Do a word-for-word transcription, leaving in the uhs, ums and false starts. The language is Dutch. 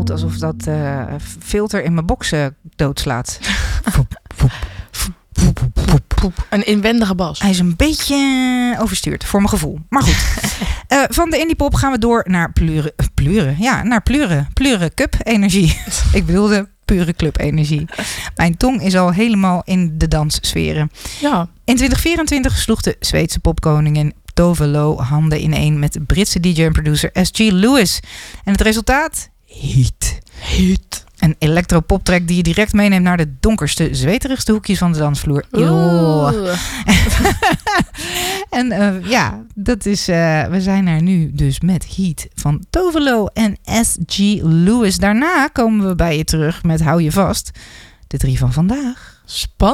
voelt alsof dat uh, filter in mijn boxen doodslaat. Een inwendige bas. Hij is een beetje overstuurd, voor mijn gevoel. Maar goed. uh, van de indie pop gaan we door naar Plure. Plure, ja, naar Plure. Plure Cup Energie. Ik bedoelde pure club energie. Mijn tong is al helemaal in de danssferen. Ja. In twintig vierentwintig sloeg de Zweedse popkoningin Tove Lo handen ineen met de Britse D J en producer S G Lewis. En het resultaat? Heat. Heat. Een electropoptrack die je direct meeneemt naar de donkerste, zweterigste hoekjes van de dansvloer. En uh, ja, dat is, uh, we zijn er nu dus met Heat van Tove Lo en S G Lewis. Daarna komen we bij je terug met Hou je vast. De drie van vandaag. Spannend.